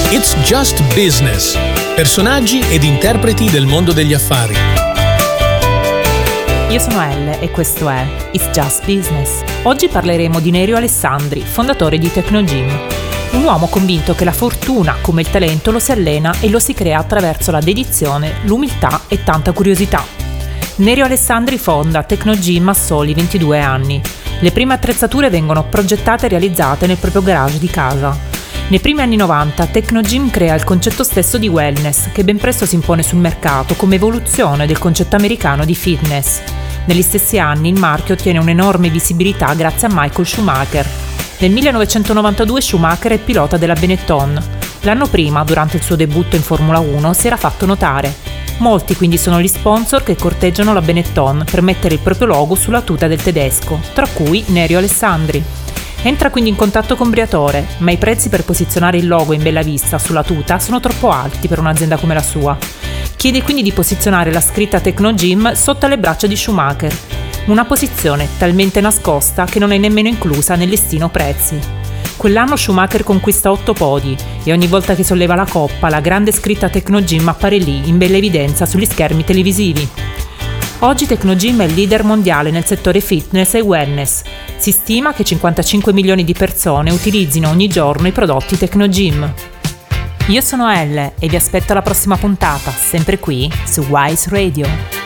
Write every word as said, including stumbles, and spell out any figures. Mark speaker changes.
Speaker 1: It's Just Business. Personaggi ed interpreti del mondo degli affari.
Speaker 2: Io sono Elle e questo è It's Just Business. Oggi parleremo di Nerio Alessandri, fondatore di Tecnogym. Un uomo convinto che la fortuna, come il talento, lo si allena e lo si crea attraverso la dedizione, l'umiltà e tanta curiosità. Nerio Alessandri fonda Tecnogym a soli ventidue anni. Le prime attrezzature vengono progettate e realizzate nel proprio garage di casa. Nei primi anni novanta Tecnogym crea il concetto stesso di wellness, che ben presto si impone sul mercato come evoluzione del concetto americano di fitness. Negli stessi anni il marchio ottiene un'enorme visibilità grazie a Michael Schumacher. Nel millenovecentonovantadue Schumacher è pilota della Benetton. L'anno prima, durante il suo debutto in Formula uno, si era fatto notare. Molti quindi sono gli sponsor che corteggiano la Benetton per mettere il proprio logo sulla tuta del tedesco, tra cui Nerio Alessandri. Entra quindi in contatto con Briatore, ma i prezzi per posizionare il logo in bella vista sulla tuta sono troppo alti per un'azienda come la sua. Chiede quindi di posizionare la scritta Tecnogym sotto le braccia di Schumacher, una posizione talmente nascosta che non è nemmeno inclusa nel listino prezzi. Quell'anno Schumacher conquista otto podi e ogni volta che solleva la coppa la grande scritta Tecnogym appare lì in bella evidenza sugli schermi televisivi. Oggi Tecnogym è il leader mondiale nel settore fitness e wellness. Si stima che cinquantacinque milioni di persone utilizzino ogni giorno i prodotti Tecnogym. Io sono Elle e vi aspetto alla prossima puntata, sempre qui su Wise Radio.